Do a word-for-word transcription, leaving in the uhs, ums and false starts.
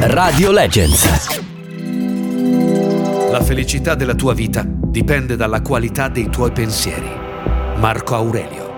Radio Legends. La felicità della tua vita dipende dalla qualità dei tuoi pensieri. Marco Aurelio.